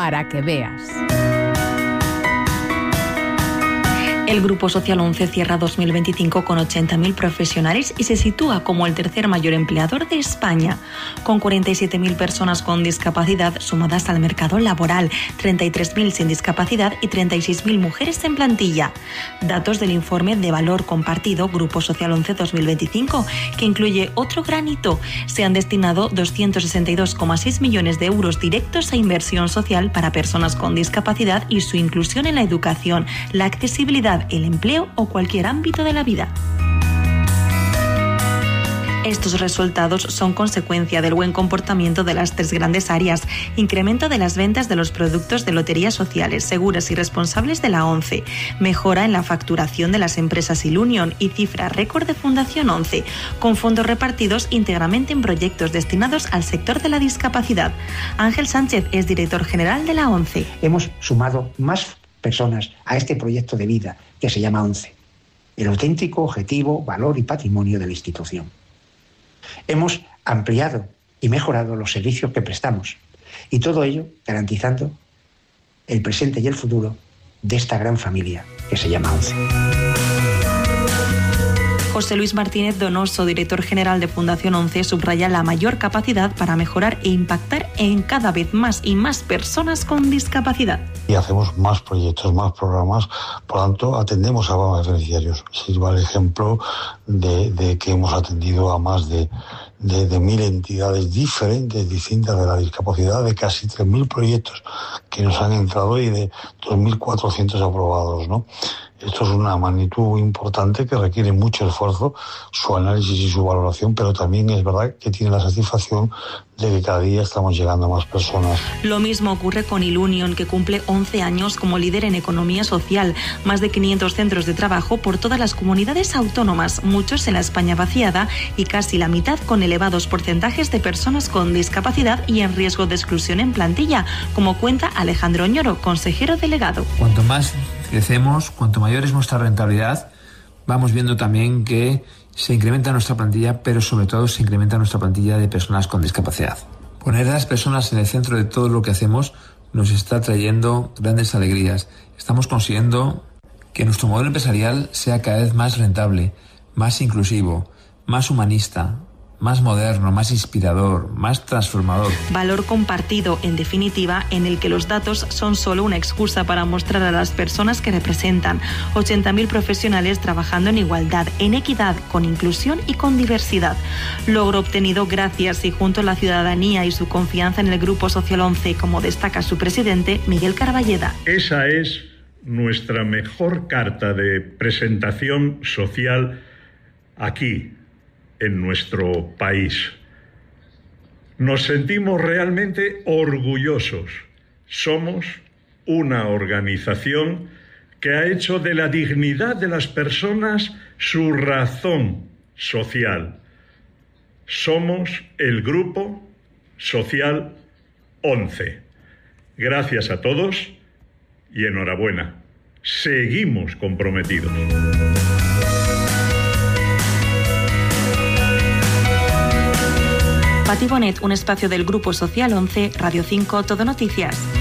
para que veas. El Grupo Social 11 cierra 2025 con 80.000 profesionales y se sitúa como el tercer mayor empleador de España, con 47.000 personas con discapacidad sumadas al mercado laboral, 33.000 sin discapacidad y 36.000 mujeres en plantilla. Datos del informe de valor compartido Grupo Social 11 2025, que incluye otro gran hito. Se han destinado 262,6 millones de euros directos a inversión social para personas con discapacidad y su inclusión en la educación, la accesibilidad, el empleo o cualquier ámbito de la vida. Estos resultados son consecuencia del buen comportamiento de las tres grandes áreas: incremento de las ventas de los productos de loterías sociales, seguras y responsables de la ONCE, mejora en la facturación de las empresas Ilunion y cifra récord de Fundación 11, con fondos repartidos íntegramente en proyectos destinados al sector de la discapacidad. Ángel Sánchez es director general de la ONCE. Hemos sumado más personas a este proyecto de vida que se llama ONCE, el auténtico objetivo, valor y patrimonio de la institución. Hemos ampliado y mejorado los servicios que prestamos, y todo ello garantizando el presente y el futuro de esta gran familia que se llama ONCE. José Luis Martínez Donoso, director general de Fundación 11, subraya la mayor capacidad para mejorar e impactar en cada vez más y más personas con discapacidad. Y hacemos más proyectos, más programas, por lo tanto atendemos a más beneficiarios. Sirva el ejemplo de que hemos atendido a más de 1.000 entidades diferentes, distintas de la discapacidad, de casi 3.000 proyectos que nos han entrado y de 2.400 aprobados, ¿no? Esto es una magnitud importante que requiere mucho esfuerzo, su análisis y su valoración, pero también es verdad que tiene la satisfacción de que cada día estamos llegando a más personas. Lo mismo ocurre con Ilunion, que cumple 11 años como líder en economía social. Más de 500 centros de trabajo por todas las comunidades autónomas, muchos en la España vaciada y casi la mitad con elevados porcentajes de personas con discapacidad y en riesgo de exclusión en plantilla, como cuenta Alejandro Oñoro, consejero delegado. Cuanto más crecemos, cuanto mayor es nuestra rentabilidad, vamos viendo también que se incrementa nuestra plantilla, pero sobre todo se incrementa nuestra plantilla de personas con discapacidad. Poner a las personas en el centro de todo lo que hacemos nos está trayendo grandes alegrías. Estamos consiguiendo que nuestro modelo empresarial sea cada vez más rentable, más inclusivo, más humanista, más moderno, más inspirador, más transformador. Valor compartido, en definitiva, en el que los datos son solo una excusa para mostrar a las personas que representan. 80.000 profesionales trabajando en igualdad, en equidad, con inclusión y con diversidad. Logro obtenido gracias y junto a la ciudadanía y su confianza en el Grupo Social 11, como destaca su presidente, Miguel Carballeda. Esa es nuestra mejor carta de presentación social aquí, en nuestro país. Nos sentimos realmente orgullosos. Somos una organización que ha hecho de la dignidad de las personas su razón social. Somos el Grupo Social 11. Gracias a todos y enhorabuena. Seguimos comprometidos. Pati Bonet, un espacio del Grupo Social 11, Radio 5, Todo Noticias.